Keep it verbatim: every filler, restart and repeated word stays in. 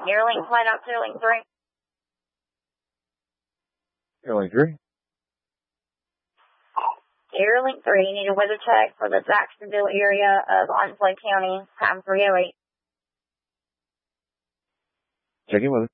Airlink flight out to Airlink three. Airlink three. Airlink three, you need a weather check for the Jacksonville area of Onslow County, time three oh eight. Checking weather.